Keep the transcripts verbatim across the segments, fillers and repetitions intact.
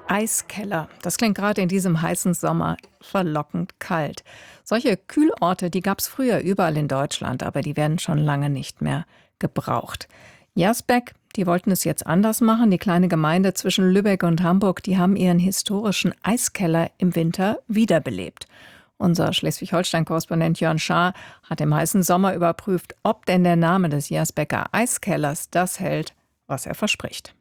Eiskeller. Das klingt gerade in diesem heißen Sommer verlockend kalt. Solche Kühlorte, die gab es früher überall in Deutschland, aber die werden schon lange nicht mehr gebraucht. Jersbeck, die wollten es jetzt anders machen. Die kleine Gemeinde zwischen Lübeck und Hamburg, die haben ihren historischen Eiskeller im Winter wiederbelebt. Unser Schleswig-Holstein-Korrespondent Jörn Schaar hat im heißen Sommer überprüft, ob denn der Name des Jersbecker Eiskellers das hält, was er verspricht.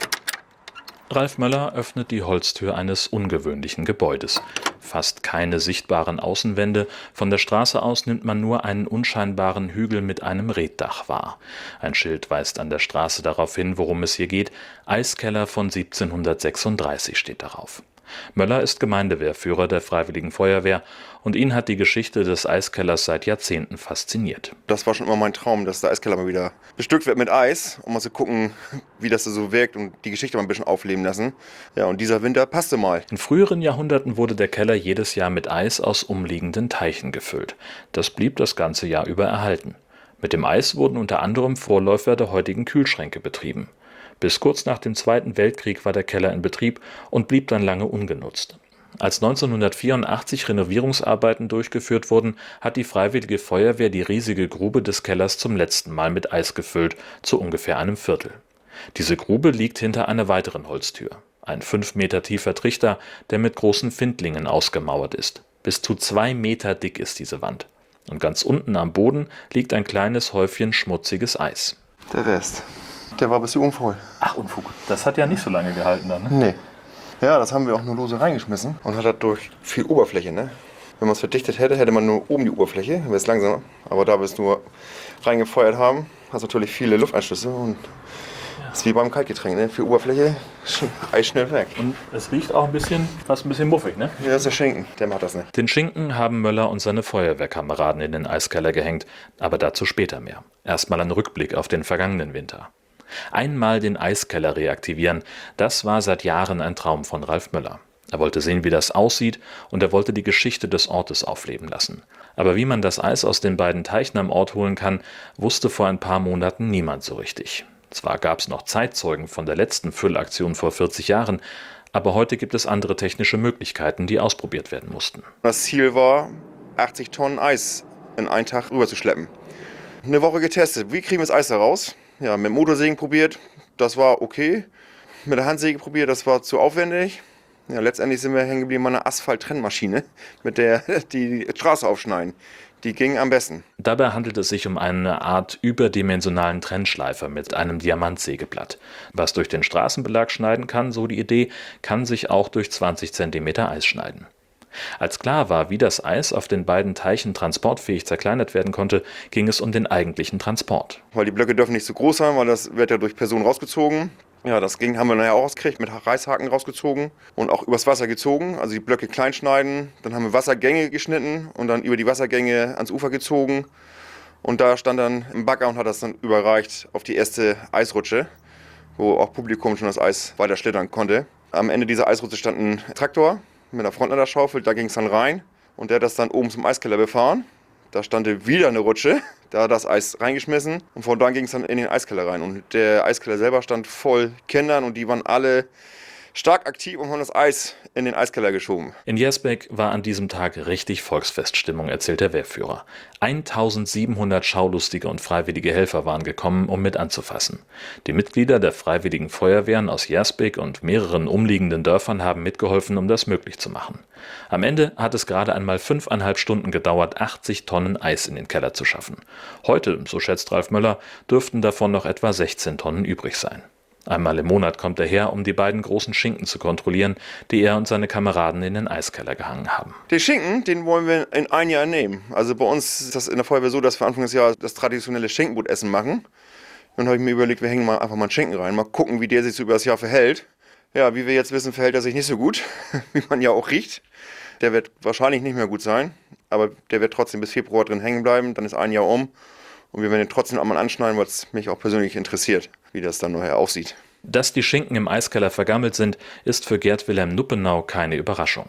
Ralf Möller öffnet die Holztür eines ungewöhnlichen Gebäudes. Fast keine sichtbaren Außenwände, von der Straße aus nimmt man nur einen unscheinbaren Hügel mit einem Reetdach wahr. Ein Schild weist an der Straße darauf hin, worum es hier geht. Eiskeller von siebzehnhundertsechsunddreißig steht darauf. Möller ist Gemeindewehrführer der Freiwilligen Feuerwehr und ihn hat die Geschichte des Eiskellers seit Jahrzehnten fasziniert. Das war schon immer mein Traum, dass der Eiskeller mal wieder bestückt wird mit Eis, um mal zu gucken, wie das so wirkt und die Geschichte mal ein bisschen aufleben lassen. Ja, und dieser Winter passte mal. In früheren Jahrhunderten wurde der Keller jedes Jahr mit Eis aus umliegenden Teichen gefüllt. Das blieb das ganze Jahr über erhalten. Mit dem Eis wurden unter anderem Vorläufer der heutigen Kühlschränke betrieben. Bis kurz nach dem Zweiten Weltkrieg war der Keller in Betrieb und blieb dann lange ungenutzt. Als neunzehnhundertvierundachtzig Renovierungsarbeiten durchgeführt wurden, hat die Freiwillige Feuerwehr die riesige Grube des Kellers zum letzten Mal mit Eis gefüllt, zu ungefähr einem Viertel. Diese Grube liegt hinter einer weiteren Holztür. Ein fünf Meter tiefer Trichter, der mit großen Findlingen ausgemauert ist. Bis zu zwei Meter dick ist diese Wand. Und ganz unten am Boden liegt ein kleines Häufchen schmutziges Eis. Der Rest, der war ein bisschen unvoll. Ach, Unfug. Das hat ja nicht so lange gehalten dann, ne? Nee. Ja, das haben wir auch nur lose reingeschmissen und hat dadurch viel Oberfläche, ne? Wenn man es verdichtet hätte, hätte man nur oben die Oberfläche, wäre es langsamer. Aber da wir es nur reingefeuert haben, hast du natürlich viele Lufteinschlüsse und das ja. Ist wie beim Kaltgetränk, ne? Viel Oberfläche, Eis schnell weg. Und es riecht auch ein bisschen, fast ein bisschen muffig, ne? Ja, das ist der Schinken, der macht das nicht. Den Schinken haben Möller und seine Feuerwehrkameraden in den Eiskeller gehängt, aber dazu später mehr. Erstmal ein Rückblick auf den vergangenen Winter. Einmal den Eiskeller reaktivieren, das war seit Jahren ein Traum von Ralf Möller. Er wollte sehen, wie das aussieht, und er wollte die Geschichte des Ortes aufleben lassen. Aber wie man das Eis aus den beiden Teichen am Ort holen kann, wusste vor ein paar Monaten niemand so richtig. Zwar gab es noch Zeitzeugen von der letzten Füllaktion vor vierzig Jahren, aber heute gibt es andere technische Möglichkeiten, die ausprobiert werden mussten. Das Ziel war, achtzig Tonnen Eis in einen Tag rüberzuschleppen. Eine Woche getestet. Wie kriegen wir das Eis da raus? Ja, mit Motorsägen probiert, das war okay. Mit der Handsäge probiert, das war zu aufwendig. Ja, letztendlich sind wir hängen geblieben an einer Asphalt-Trennmaschine, mit der die Straße aufschneiden. Die ging am besten. Dabei handelt es sich um eine Art überdimensionalen Trennschleifer mit einem Diamantsägeblatt. Was durch den Straßenbelag schneiden kann, so die Idee, kann sich auch durch zwanzig Zentimeter Eis schneiden. Als klar war, wie das Eis auf den beiden Teichen transportfähig zerkleinert werden konnte, ging es um den eigentlichen Transport. Weil die Blöcke dürfen nicht so groß sein, weil das wird ja durch Personen rausgezogen. Ja, das ging, haben wir nachher auch rausgekriegt, mit Reißhaken rausgezogen und auch übers Wasser gezogen. Also die Blöcke klein schneiden, dann haben wir Wassergänge geschnitten und dann über die Wassergänge ans Ufer gezogen. Und da stand dann ein Bagger und hat das dann überreicht auf die erste Eisrutsche, wo auch Publikum schon das Eis weiter schlittern konnte. Am Ende dieser Eisrutsche stand ein Traktor mit einer Frontladerschaufel, da ging es dann rein und der hat das dann oben zum Eiskeller befahren. Da stand wieder eine Rutsche, da hat das Eis reingeschmissen und von da ging es dann in den Eiskeller rein. Und der Eiskeller selber stand voll Kindern und die waren alle stark aktiv und haben das Eis in den Eiskeller geschoben. In Jersbeck war an diesem Tag richtig Volksfeststimmung, erzählt der Wehrführer. eintausendsiebenhundert Schaulustige und freiwillige Helfer waren gekommen, um mit anzufassen. Die Mitglieder der Freiwilligen Feuerwehren aus Jersbeck und mehreren umliegenden Dörfern haben mitgeholfen, um das möglich zu machen. Am Ende hat es gerade einmal fünfeinhalb Stunden gedauert, achtzig Tonnen Eis in den Keller zu schaffen. Heute, so schätzt Ralf Möller, dürften davon noch etwa sechzehn Tonnen übrig sein. Einmal im Monat kommt er her, um die beiden großen Schinken zu kontrollieren, die er und seine Kameraden in den Eiskeller gehangen haben. Den Schinken, den wollen wir in ein Jahr nehmen. Also bei uns ist das in der Feuerwehr so, dass wir Anfang des Jahres das traditionelle Schinkenbrotessen machen. Dann habe ich mir überlegt, wir hängen mal einfach mal einen Schinken rein, mal gucken, wie der sich so über das Jahr verhält. Ja, wie wir jetzt wissen, verhält er sich nicht so gut, wie man ja auch riecht. Der wird wahrscheinlich nicht mehr gut sein, aber der wird trotzdem bis Februar drin hängen bleiben, dann ist ein Jahr um. Und wir werden ihn trotzdem einmal anschneiden, weil es mich auch persönlich interessiert, wie das dann nachher aussieht. Dass die Schinken im Eiskeller vergammelt sind, ist für Gerd Wilhelm Nuppenau keine Überraschung.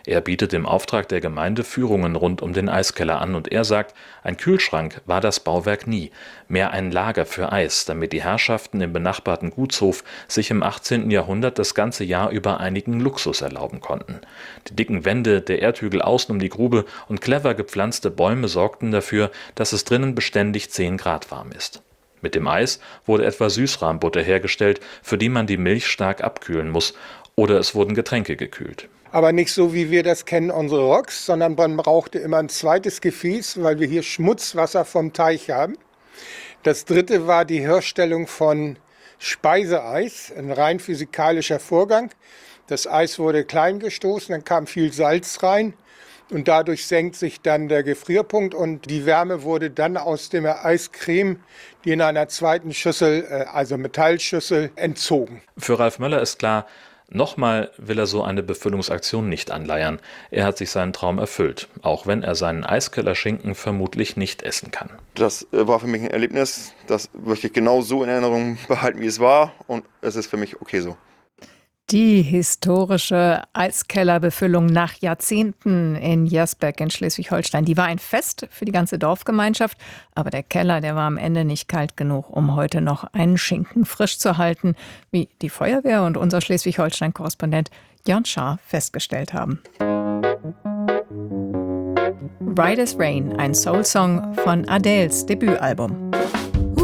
Er bietet im Auftrag der Gemeinde Führungen rund um den Eiskeller an und er sagt, ein Kühlschrank war das Bauwerk nie, mehr ein Lager für Eis, damit die Herrschaften im benachbarten Gutshof sich im achtzehnten Jahrhundert das ganze Jahr über einigen Luxus erlauben konnten. Die dicken Wände, der Erdhügel außen um die Grube und clever gepflanzte Bäume sorgten dafür, dass es drinnen beständig zehn Grad warm ist. Mit dem Eis wurde etwa Süßrahmbutter hergestellt, für die man die Milch stark abkühlen muss, oder es wurden Getränke gekühlt. Aber nicht so, wie wir das kennen, unsere Rocks, sondern man brauchte immer ein zweites Gefäß, weil wir hier Schmutzwasser vom Teich haben. Das dritte war die Herstellung von Speiseeis, ein rein physikalischer Vorgang. Das Eis wurde klein gestoßen, dann kam viel Salz rein und dadurch senkt sich dann der Gefrierpunkt und die Wärme wurde dann aus der Eiscreme, die in einer zweiten Schüssel, also Metallschüssel, entzogen. Für Ralf Möller ist klar, nochmal will er so eine Befüllungsaktion nicht anleiern. Er hat sich seinen Traum erfüllt, auch wenn er seinen Eiskellerschinken vermutlich nicht essen kann. Das war für mich ein Erlebnis, das möchte ich genau so in Erinnerung behalten, wie es war und es ist für mich okay so. Die historische Eiskellerbefüllung nach Jahrzehnten in Jersberg in Schleswig-Holstein, die war ein Fest für die ganze Dorfgemeinschaft. Aber der Keller, der war am Ende nicht kalt genug, um heute noch einen Schinken frisch zu halten, wie die Feuerwehr und unser Schleswig-Holstein-Korrespondent Jörn Schaar festgestellt haben. Bright as Rain, ein Soul-Song von Adels Debütalbum.